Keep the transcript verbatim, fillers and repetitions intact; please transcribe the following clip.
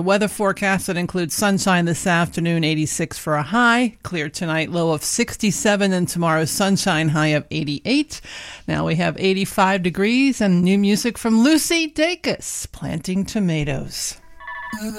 Weather forecast that includes sunshine this afternoon, eighty-six for a high. Clear tonight, low of sixty-seven, and tomorrow's sunshine, high of eighty-eight. Now we have eighty-five degrees and new music from Lucy Dacus, Planting Tomatoes.